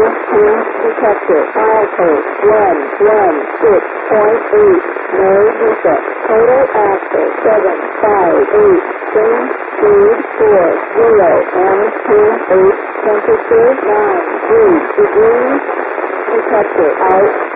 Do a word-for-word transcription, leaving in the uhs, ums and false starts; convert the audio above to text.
two detector. Alpha one one six point eight. No defect. Total access seven five eight. Change speed four zero M two eight. Temperature nine three degrees. Detector out.